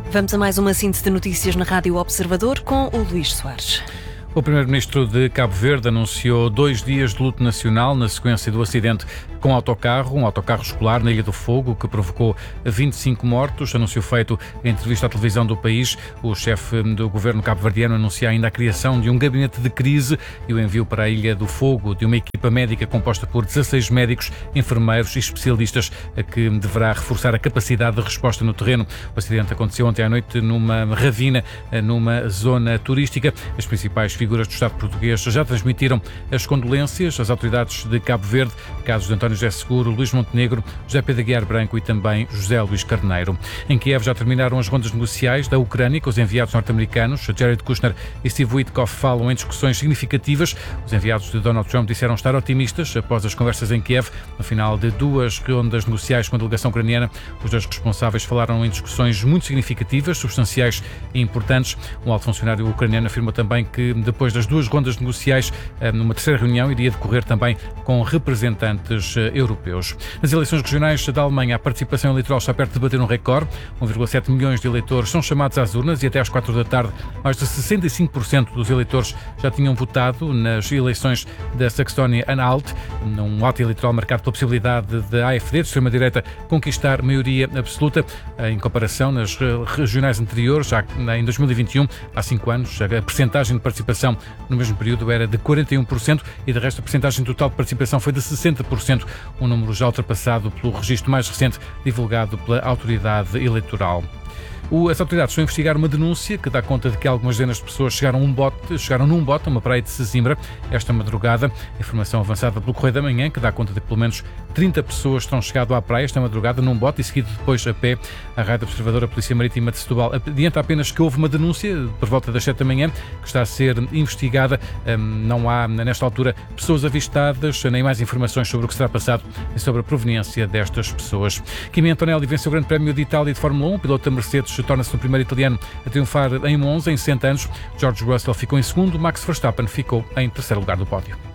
Vamos a mais uma síntese de notícias na Rádio Observador com o Luís Soares. O primeiro-ministro de Cabo Verde anunciou 2 dias de luto nacional na sequência do acidente com um autocarro escolar na Ilha do Fogo, que provocou 25 mortos. Anúncio feito em entrevista à televisão do país. O chefe do governo cabo-verdiano anuncia ainda a criação de um gabinete de crise e o envio para a Ilha do Fogo de uma equipa médica composta por 16 médicos, enfermeiros e especialistas, que deverá reforçar a capacidade de resposta no terreno. O acidente aconteceu ontem à noite numa ravina, numa zona turística. As principais figuras do Estado português já transmitiram as condolências às autoridades de Cabo Verde, casos de António José Seguro, Luís Montenegro, José Pedro Aguiar Branco e também José Luís Carneiro. Em Kiev já terminaram as rondas negociais da Ucrânia com os enviados norte-americanos. Jared Kushner e Steve Witkoff falam em discussões significativas. Os enviados de Donald Trump disseram estar otimistas após as conversas em Kiev. No final de 2 rondas negociais com a delegação ucraniana, os 2 responsáveis falaram em discussões muito significativas, substanciais e importantes. Um alto funcionário ucraniano afirmou também que depois das 2 rondas negociais, numa terceira reunião iria decorrer também com representantes europeus. Nas eleições regionais da Alemanha, a participação eleitoral está perto de bater um recorde. 1,7 milhões de eleitores são chamados às urnas e até às 4 da tarde, mais de 65% dos eleitores já tinham votado nas eleições da Saxónia-Anhalt, num ato eleitoral marcado pela possibilidade da AfD, de extrema-direita, conquistar maioria absoluta. Em comparação, nas regionais anteriores, já em 2021, há 5 anos, a percentagem de participação no mesmo período era de 41% e, de resto, a percentagem total de participação foi de 60%, um número já ultrapassado pelo registro mais recente divulgado pela autoridade eleitoral. As autoridades estão a investigar uma denúncia que dá conta de que algumas dezenas de pessoas chegaram num bote a uma praia de Sesimbra esta madrugada. Informação avançada pelo Correio da Manhã, que dá conta de que pelo menos 30 pessoas terão chegado à praia esta madrugada num bote e seguido depois a pé. A Rádio Observadora, a Polícia Marítima de Setúbal, adianta apenas que houve uma denúncia por volta das 7 da manhã que está a ser investigada. Não há, nesta altura, pessoas avistadas, nem mais informações sobre o que será passado e sobre a proveniência destas pessoas. Kimi Antonelli venceu o Grande Prémio de Itália de Fórmula 1. O piloto da Mercedes torna-se o primeiro italiano a triunfar em Monza em 60 anos. George Russell ficou em segundo, Max Verstappen ficou em terceiro lugar do pódio.